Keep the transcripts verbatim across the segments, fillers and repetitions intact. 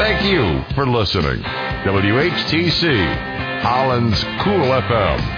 Thank you for listening. W H T C, Holland's Cool F M.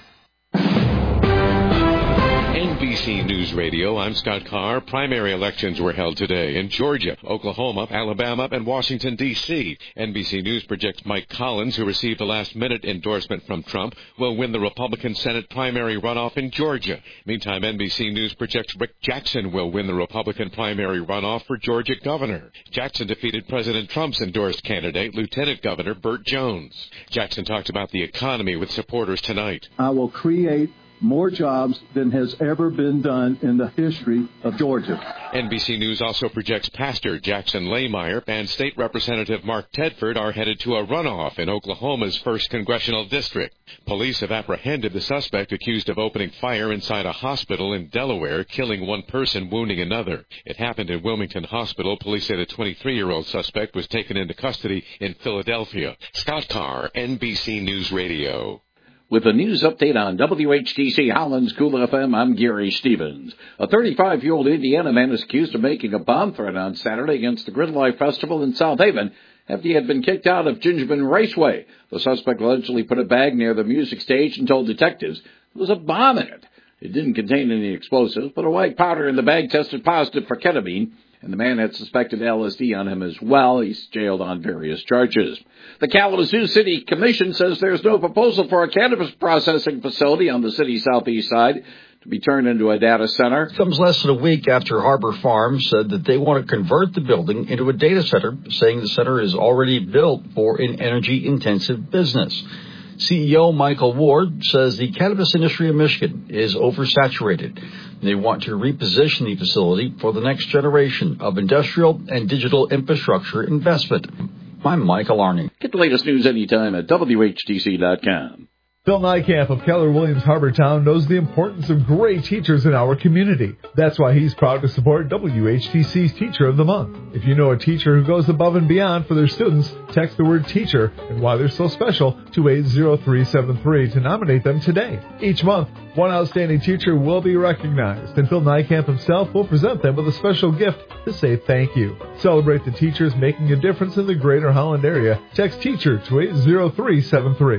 N B C News Radio, I'm Scott Carr. Primary elections were held today in Georgia, Oklahoma, Alabama, and Washington, D C N B C News projects Mike Collins, who received a last-minute endorsement from Trump, will win the Republican Senate primary runoff in Georgia. Meantime, N B C News projects Rick Jackson will win the Republican primary runoff for Georgia governor. Jackson defeated President Trump's endorsed candidate, Lieutenant Governor Burt Jones. Jackson talked about the economy with supporters tonight. I will create more jobs than has ever been done in the history of Georgia. N B C News also projects Pastor Jackson Lahmeyer and State Representative Mark Tedford are headed to a runoff in Oklahoma's first congressional district. Police have apprehended the suspect accused of opening fire inside a hospital in Delaware, killing one person, wounding another. It happened in Wilmington Hospital. Police say the twenty-three-year-old suspect was taken into custody in Philadelphia. Scott Carr, N B C News Radio. With a news update on W H T C Holland's Cool F M, I'm Gary Stevens. A thirty-five-year-old Indiana man is accused of making a bomb threat on Saturday against the Grid Life Festival in South Haven after he had been kicked out of Gingerman Raceway. The suspect allegedly put a bag near the music stage and told detectives there was a bomb in it. It didn't contain any explosives, but a white powder in the bag tested positive for ketamine, and the man had suspected L S D on him as well. He's jailed on various charges. The Kalamazoo City Commission says there's no proposal for a cannabis processing facility on the city's southeast side to be turned into a data center. It comes less than a week after Harbor Farms said that they want to convert the building into a data center, saying the center is already built for an energy-intensive business. C E O Michael Ward says the cannabis industry in Michigan is oversaturated. They want to reposition the facility for the next generation of industrial and digital infrastructure investment. I'm Michael Arning. Get the latest news anytime at W H T C dot com. Bill Nykamp of Keller Williams Harbortown knows the importance of great teachers in our community. That's why he's proud to support W H T C's Teacher of the Month. If you know a teacher who goes above and beyond for their students, text the word teacher and why they're so special to eight zero three seven three to nominate them today. Each month, one outstanding teacher will be recognized, and Bill Nykamp himself will present them with a special gift to say thank you. Celebrate the teachers making a difference in the greater Holland area. Text teacher to eight zero three seven three.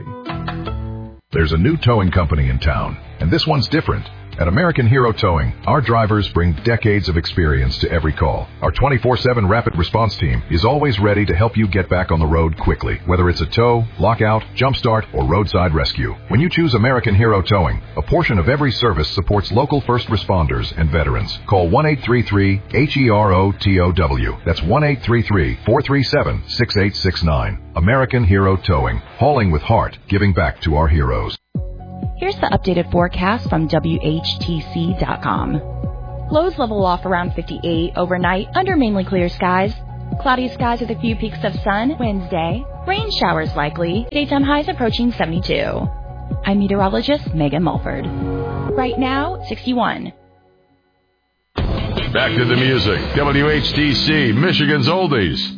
There's a new towing company in town, and this one's different. At American Hero Towing, our drivers bring decades of experience to every call. Our twenty-four seven rapid response team is always ready to help you get back on the road quickly, whether it's a tow, lockout, jumpstart, or roadside rescue. When you choose American Hero Towing, a portion of every service supports local first responders and veterans. Call one eight three three H E R O T O W. That's one eight three three, four three seven, six eight six nine. American Hero Towing, hauling with heart, giving back to our heroes. Here's the updated forecast from W H T C dot com. Lows level off around fifty-eight overnight under mainly clear skies. Cloudy skies with a few peaks of sun Wednesday. Rain showers likely. Daytime highs approaching seventy-two. I'm meteorologist Megan Mulford. Right now, sixty-one. Back to the music. W H T C, Michigan's Oldies.